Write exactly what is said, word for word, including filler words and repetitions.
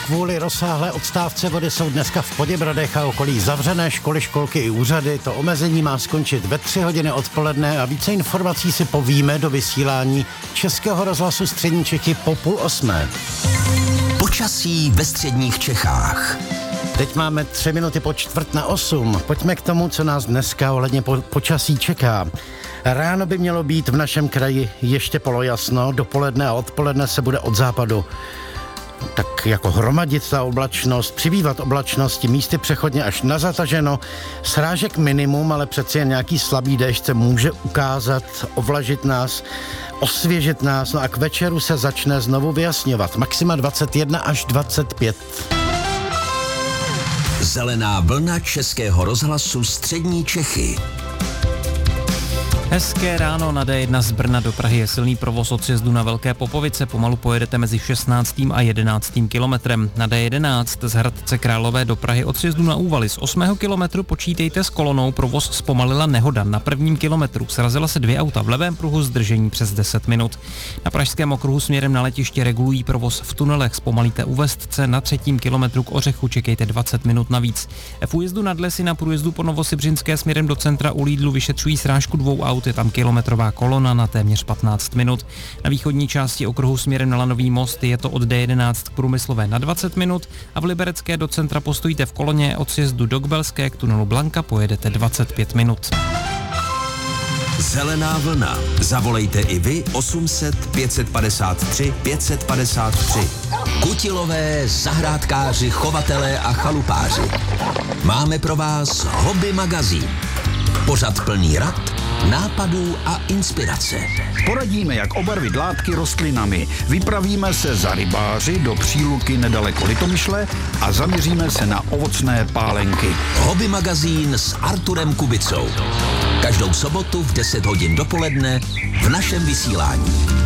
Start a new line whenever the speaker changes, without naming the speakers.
Kvůli rozsáhlé odstávce vody jsou dneska v Poděbradech a okolí zavřené školy, školky i úřady. To omezení má skončit ve tři hodiny odpoledne a více informací si povíme do vysílání Českého rozhlasu Střední Čechy po půl osmé.
Počasí ve středních Čechách.
Teď máme tři minuty po čtvrt na osm. Pojďme k tomu, co nás dneska ohledně po- počasí čeká. Ráno by mělo být v našem kraji ještě polojasno, dopoledne a odpoledne se bude od západu tak jako hromadit ta oblačnost, přibývat oblačnosti, místy přechodně až na zataženo, srážek minimum, ale přeci jen nějaký slabý déšť se může ukázat, ovlažit nás, osvěžit nás, no a k večeru se začne znovu vyjasňovat. Maxima dvacet jedna až dvacet pět.
Zelená vlna Českého rozhlasu Střední Čechy.
Hezké ráno, na D jedna z Brna do Prahy je silný provoz od sjezdu na Velké Popovice, pomalu pojedete mezi šestnáctým a jedenáctým kilometrem. Na D jedenáct z Hradce Králové do Prahy od sjezdu na Úvaly z osmého kilometru počítejte s kolonou, provoz zpomalila nehoda. Na prvním kilometru srazila se dvě auta v levém pruhu, zdržení přes deset minut. Na pražském okruhu směrem na letiště regulují provoz v tunelech, zpomalíte u Vestce, na třetím kilometru k Ořechu čekejte dvacet minut navíc. V újezdu nad Lesy na průjezdu po Novosibřinské směrem do centra u Lidlu vyšetřují srážku dvou aut. Je tam kilometrová kolona na téměř patnáct minut. Na východní části okruhu směrem na Lanový most je to od D jedenáct k Průmyslové na dvacet minut a v Liberecké do centra postojíte v koloně od sjezdu do Kbelské k tunelu Blanka pojedete dvacet pět minut.
Zelená vlna. Zavolejte i vy osm set pět set padesát tři pět set padesát tři. Kutilové, zahrádkáři, chovatelé a chalupáři. Máme pro vás Hobby magazín. Pořad plný rad, nápadů a inspirace.
Poradíme, jak obarvit látky rostlinami. Vypravíme se za rybáři do Příluky nedaleko Litomyšle a zaměříme se na ovocné pálenky.
Hobby magazín s Arturem Kubicou. Každou sobotu v deset hodin dopoledne v našem vysílání.